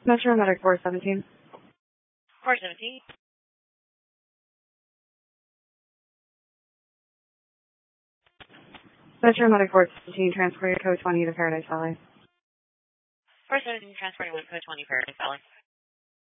Metro Medic 417. 417. Metro Medic 417, transport code 20 to Paradise Valley. 417, transporting 1 code 20 Paradise Valley.